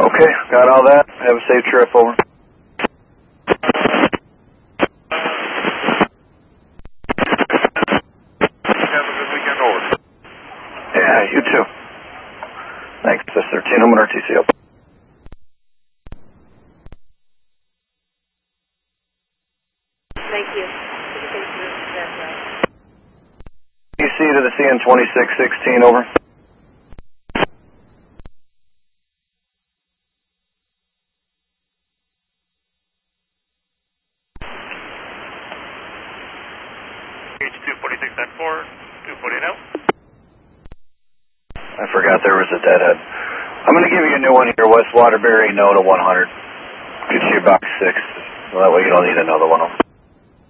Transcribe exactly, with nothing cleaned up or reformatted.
Okay, got all that. Have a safe trip, over. Have a good weekend, over. Yeah, you too. Thanks, S thirteen. I'm on R T C up. Thank you. D C to the C N twenty-six sixteen, over. H two forty-six at four, two forty now. I forgot there was a deadhead. I'm going to give you a new one here, West Waterbury, no to one hundred. Get you a box six, so that way you don't need another one.